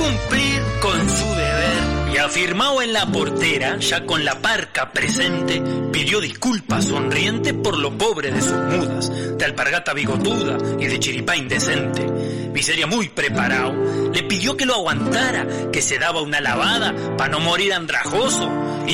cumplir con su deber y afirmado en la portera, ya con la parca presente, pidió disculpas sonriente por lo pobre de sus mudas, de alpargata bigotuda y de chiripá indecente. Miseria muy preparado, le pidió que lo aguantara, que se daba una lavada pa' no morir andrajoso, y